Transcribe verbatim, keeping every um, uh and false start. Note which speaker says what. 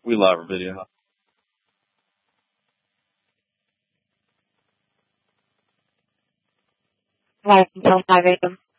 Speaker 1: We love our video.
Speaker 2: Live until five a.m.